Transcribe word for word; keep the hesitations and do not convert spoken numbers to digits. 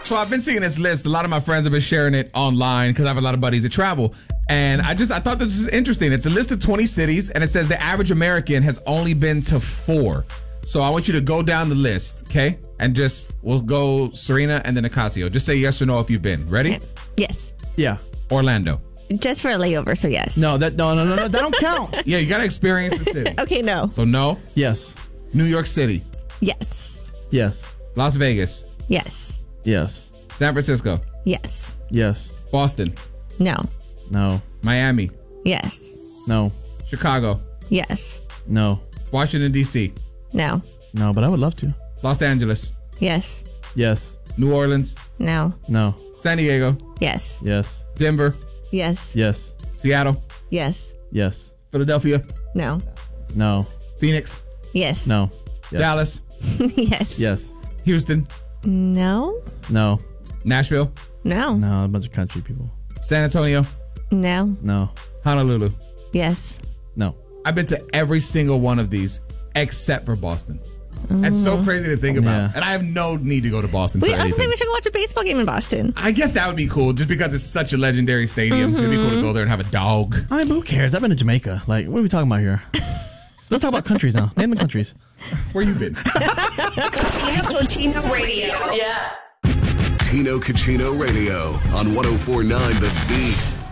So I've been seeing this list. A lot of my friends have been sharing it online because I have a lot of buddies that travel. And I just I thought this was interesting. It's a list of twenty cities, and it says the average American has only been to four. So I want you to go down the list, okay? And just, we'll go Serena and then Ocasio. Just say yes or no if you've been. Ready? Yes. Yeah. Orlando. Just for a layover, so yes. No, that no, no, no, no, that don't count. Yeah, you got to experience the city. Okay, no. So no. Yes. New York City. Yes. Yes. Las Vegas. Yes. Yes. San Francisco. Yes. Yes. Boston. No. No. Miami. Yes. No. Chicago. Yes. No. Washington, D C. No. No, but I would love to. Los Angeles. Yes. Yes. New Orleans. No. No. San Diego. Yes. Yes. Denver. Yes. Yes. Seattle. Yes. Yes. Philadelphia. No. No. Phoenix. Yes. No. Yes. Dallas. Yes. Yes. Houston. No. No. Nashville. No. No. A bunch of country people. San Antonio. No. No. Honolulu. Yes. No. I've been to every single one of these except for Boston. That's so crazy to think about. Yeah. And I have no need to go to Boston We for also anything. think we should go watch a baseball game in Boston. I guess that would be cool just because it's such a legendary stadium. It'd be cool to go there and have a dog. I mean, who cares? I've been to Jamaica. Like, what are we talking about here? Let's talk about countries now. Name the countries. Where you been? Tino Cucino Radio. Yeah. Tino Cucino Radio on one oh four point nine The Beat.